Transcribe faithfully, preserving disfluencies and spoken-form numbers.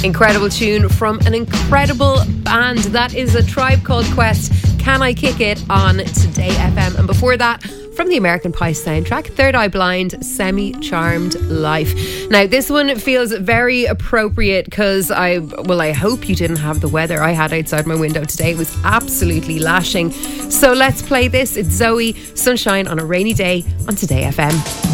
incredible tune from an incredible band. That is A Tribe Called Quest, Can I Kick It, on Today F M. And before that, from the American Pie soundtrack, Third Eye Blind, Semi-Charmed Life. Now, this one feels very appropriate because I, well, I hope you didn't have the weather I had outside my window today. It was absolutely lashing. So let's play this. It's Zoe, Sunshine on a Rainy Day on Today F M.